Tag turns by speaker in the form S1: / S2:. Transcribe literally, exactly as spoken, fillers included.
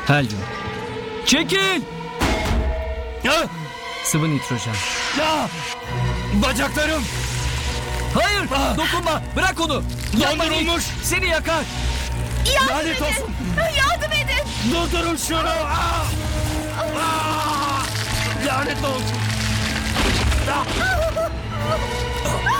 S1: Helyum. Çekil!
S2: Ya!
S1: Sıvı nitrojen.
S2: Ya! Bacaklarım!
S1: Hayır!
S2: Ah!
S1: Dokunma! Bırak onu! Yapma Nick!
S2: Dondurulmuş!
S1: Seni yakar!
S3: Yardım
S2: Lanet
S3: edin.
S2: olsun!
S3: Yardım edin.
S2: Durdurun şunu! Ah! Ah! Lanet olsun! Ah!